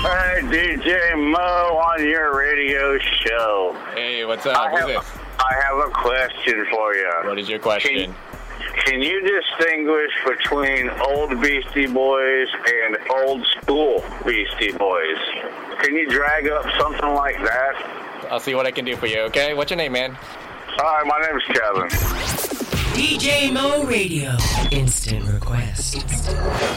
Hey, DJ Mo on your radio show. Hey, what's up? Who's this? I have a question for you. What is your question? Can you distinguish between old Beastie Boys and old school Beastie Boys? Can you drag up something like that? I'll see what I can do for you, okay? What's your name, man? Hi, my name's Kevin. DJ Mo Radio. Instant request.